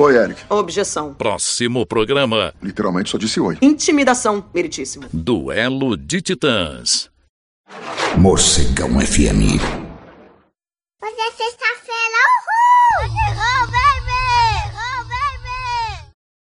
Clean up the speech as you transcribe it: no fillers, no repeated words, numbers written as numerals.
Oi, Eric. Objeção. Próximo programa. Literalmente só disse oi. Intimidação, meritíssimo. Duelo de Titãs. Morcegão FM. Hoje é sexta-feira.